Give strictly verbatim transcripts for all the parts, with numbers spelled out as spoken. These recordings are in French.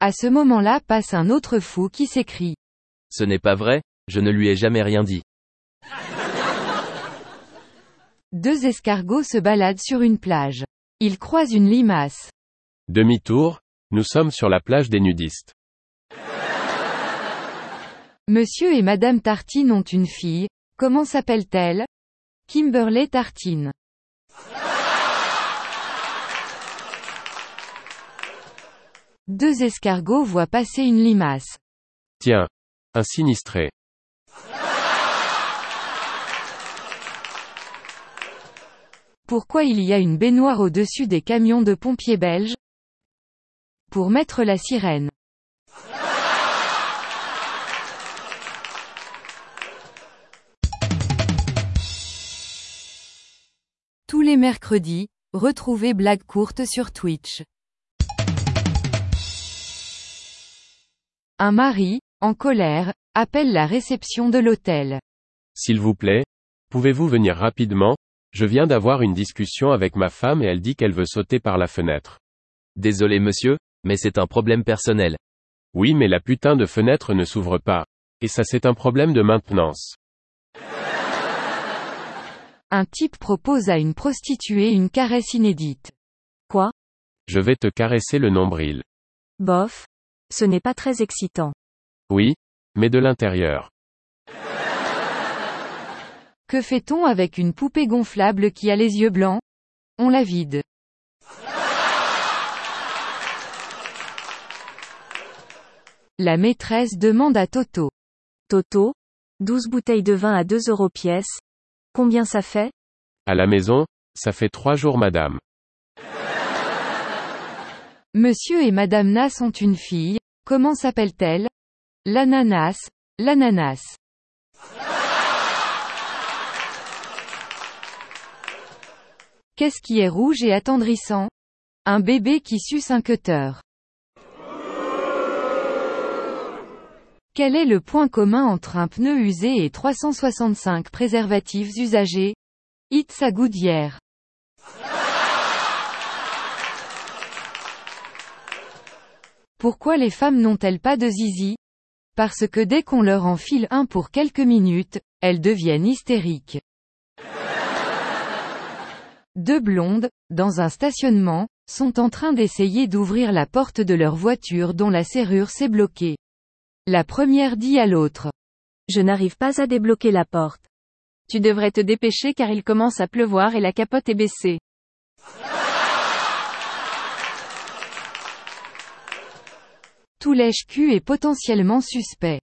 À ce moment-là passe un autre fou qui s'écrie. Ce n'est pas vrai, je ne lui ai jamais rien dit. Deux escargots se baladent sur une plage. Ils croisent une limace. Demi-tour, nous sommes sur la plage des nudistes. Monsieur et Madame Tartine ont une fille, comment s'appelle-t-elle? Kimberley Tartine. Deux escargots voient passer une limace. Tiens, un sinistré. Pourquoi il y a une baignoire au-dessus des camions de pompiers belges? Pour mettre la sirène. Tous les mercredis, retrouvez Blague courte sur Twitch. Un mari, en colère, appelle la réception de l'hôtel. S'il vous plaît, pouvez-vous venir rapidement? Je viens d'avoir une discussion avec ma femme et elle dit qu'elle veut sauter par la fenêtre. Désolé monsieur, mais c'est un problème personnel. Oui mais la putain de fenêtre ne s'ouvre pas. Et ça c'est un problème de maintenance. Un type propose à une prostituée une caresse inédite. Quoi? Je vais te caresser le nombril. Bof. Ce n'est pas très excitant. Oui, mais de l'intérieur. Que fait-on avec une poupée gonflable qui a les yeux blancs? On la vide. La maîtresse demande à Toto. Toto? douze bouteilles de vin à deux euros pièce. Combien ça fait? À la maison, ça fait trois jours madame. Monsieur et Madame Nas ont une fille, comment s'appelle-t-elle? L'ananas, l'ananas. Qu'est-ce qui est rouge et attendrissant? Un bébé qui suce un cutter. Quel est le point commun entre un pneu usé et trois cent soixante-cinq préservatifs usagés? It's a Goodyear. Pourquoi les femmes n'ont-elles pas de zizi? Parce que dès qu'on leur enfile un pour quelques minutes, elles deviennent hystériques. Deux blondes, dans un stationnement, sont en train d'essayer d'ouvrir la porte de leur voiture dont la serrure s'est bloquée. La première dit à l'autre. Je n'arrive pas à débloquer la porte. Tu devrais te dépêcher car il commence à pleuvoir et la capote est baissée. Tout lèche-cul est potentiellement suspect.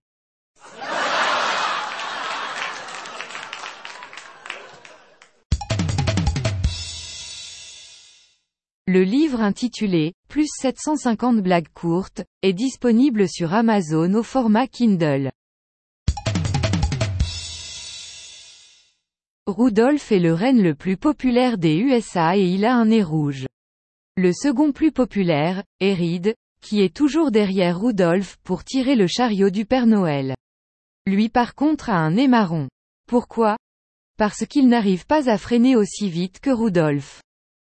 Le livre intitulé « Plus sept cent cinquante blagues courtes » est disponible sur Amazon au format Kindle. Rudolph est le renne le plus populaire des U S A et il a un nez rouge. Le second plus populaire, est Reed, qui est toujours derrière Rudolph pour tirer le chariot du Père Noël. Lui par contre a un nez marron. Pourquoi? Parce qu'il n'arrive pas à freiner aussi vite que Rudolph.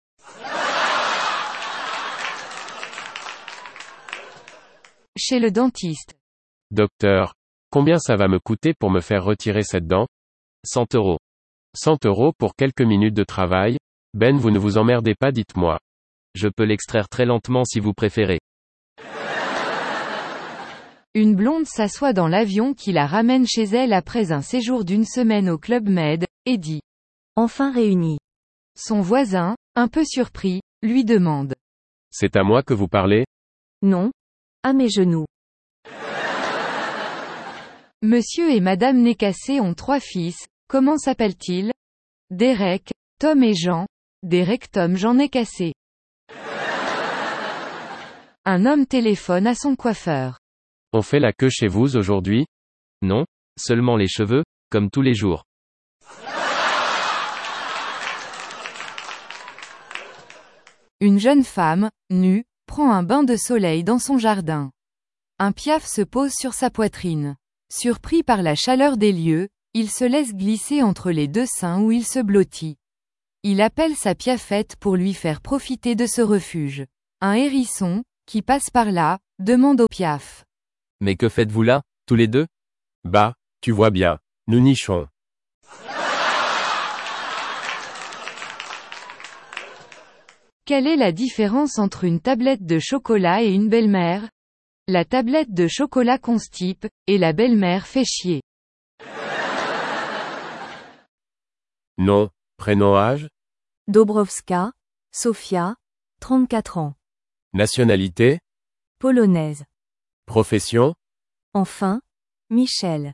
Chez le dentiste. Docteur, combien ça va me coûter pour me faire retirer cette dent? cent euros. cent euros pour quelques minutes de travail? Ben vous ne vous emmerdez pas dites-moi. Je peux l'extraire très lentement si vous préférez. Une blonde s'assoit dans l'avion qui la ramène chez elle après un séjour d'une semaine au Club Med, et dit. Enfin réunis. Son voisin, un peu surpris, lui demande. C'est à moi que vous parlez? Non. À mes genoux. Monsieur et Madame Nécassé ont trois fils, comment s'appellent-ils? Derek, Tom et Jean. Derek Tom Jean Nécassé. Un homme téléphone à son coiffeur. On fait la queue chez vous aujourd'hui? Non, seulement les cheveux, comme tous les jours. Une jeune femme, nue, prend un bain de soleil dans son jardin. Un piaf se pose sur sa poitrine. Surpris par la chaleur des lieux, il se laisse glisser entre les deux seins où il se blottit. Il appelle sa piafette pour lui faire profiter de ce refuge. Un hérisson, qui passe par là, demande au Piaf. Mais que faites-vous là, tous les deux? Bah, tu vois bien. Nous nichons. Quelle est la différence entre une tablette de chocolat et une belle-mère? La tablette de chocolat constipe, et la belle-mère fait chier. Nom, prénom, âge, Dobrowska, Sofia, trente-quatre ans. nationalité, Polonaise. profession, Enfin, Michel.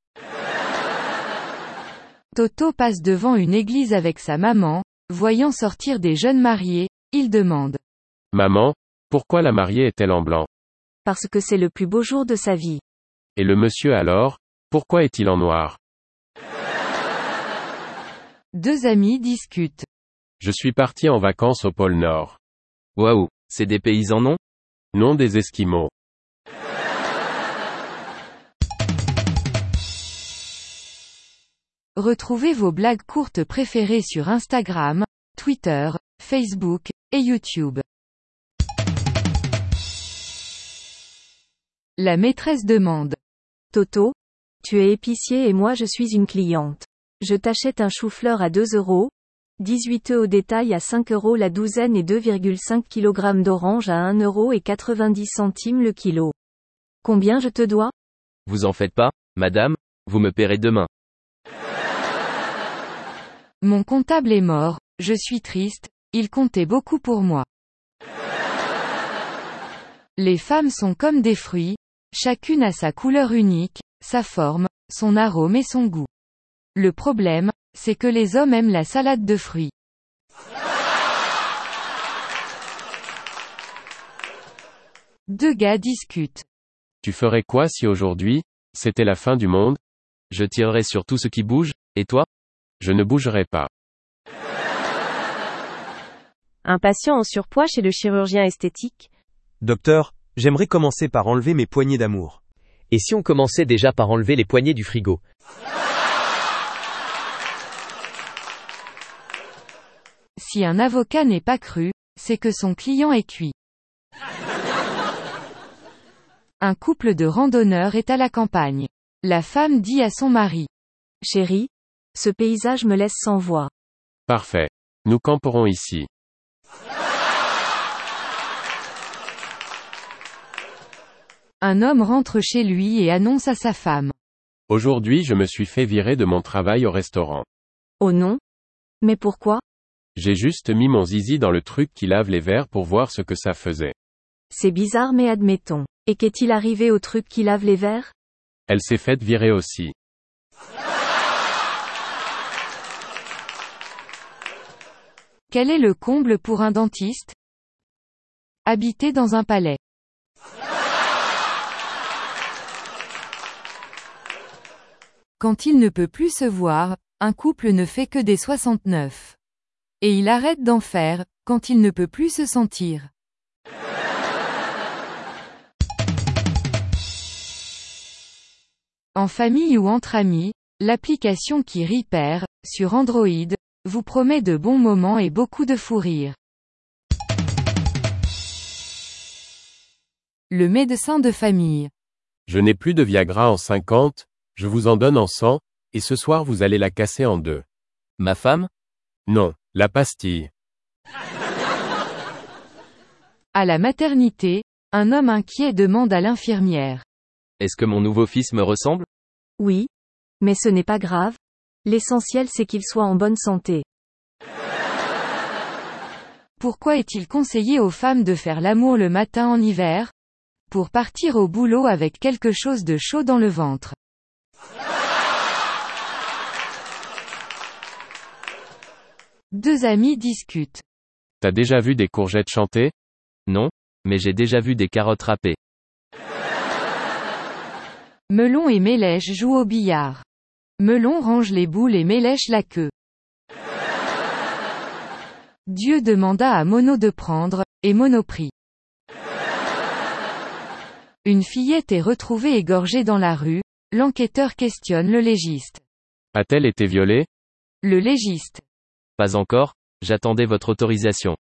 Toto passe devant une église avec sa maman, voyant sortir des jeunes mariés, il demande. maman, pourquoi la mariée est-elle en blanc? Parce que c'est le plus beau jour de sa vie. Et le monsieur alors, pourquoi est-il en noir? Deux amis discutent. Je suis parti en vacances au pôle Nord. Waouh, c'est des paysans non? Non, des Esquimaux. Retrouvez vos blagues courtes préférées sur Instagram, Twitter, Facebook, et YouTube. La maîtresse demande. Toto, tu es épicier et moi je suis une cliente. Je t'achète un chou-fleur à deux euros, dix-huit œufs au détail à cinq euros la douzaine et deux virgule cinq kilogrammes d'oranges à un euro et quatre-vingt-dix centimes le kilo. Combien je te dois? Vous en faites pas, madame, vous me paierez demain. Mon comptable est mort, je suis triste, il comptait beaucoup pour moi. Les femmes sont comme des fruits, chacune a sa couleur unique, sa forme, son arôme et son goût. Le problème, c'est que les hommes aiment la salade de fruits. Deux gars discutent. Tu ferais quoi si aujourd'hui, c'était la fin du monde? Je tirerai sur tout ce qui bouge, et toi? Je ne bougerai pas. Un patient en surpoids chez le chirurgien esthétique. Docteur, j'aimerais commencer par enlever mes poignées d'amour. Et si on commençait déjà par enlever les poignées du frigo? Si un avocat n'est pas cru, c'est que son client est cuit. Un couple de randonneurs est à la campagne. La femme dit à son mari. Chérie, ce paysage me laisse sans voix. Parfait. Nous camperons ici. Un homme rentre chez lui et annonce à sa femme. Aujourd'hui je me suis fait virer de mon travail au restaurant. Oh non? Mais pourquoi? J'ai juste mis mon zizi dans le truc qui lave les verres pour voir ce que ça faisait. C'est bizarre mais admettons. Et qu'est-il arrivé au truc qui lave les verres? Elle s'est faite virer aussi. Quel est le comble pour un dentiste? Habiter dans un palais. Quand il ne peut plus se voir, un couple ne fait que des soixante-neuf. Et il arrête d'en faire, quand il ne peut plus se sentir. En famille ou entre amis, l'application qui Repair, sur Android, vous promet de bons moments et beaucoup de fou rire. Le médecin de famille. Je n'ai plus de Viagra en cinquante, je vous en donne en cent, et ce soir vous allez la casser en deux. Ma femme? Non, la pastille. À la maternité, un homme inquiet demande à l'infirmière. Est-ce que mon nouveau fils me ressemble? Oui. Mais ce n'est pas grave. L'essentiel c'est qu'il soit en bonne santé. Pourquoi est-il conseillé aux femmes de faire l'amour le matin en hiver? Pour partir au boulot avec quelque chose de chaud dans le ventre. Deux amis discutent. T'as déjà vu des courgettes chanter? Non, mais j'ai déjà vu des carottes râpées. Melon et Mélèche jouent au billard. Melon range les boules et Mélèche la queue. Dieu demanda à Mono de prendre, et Mono prit. Une fillette est retrouvée égorgée dans la rue, l'enquêteur questionne le légiste. A-t-elle été violée? Le légiste. Pas encore, j'attendais votre autorisation.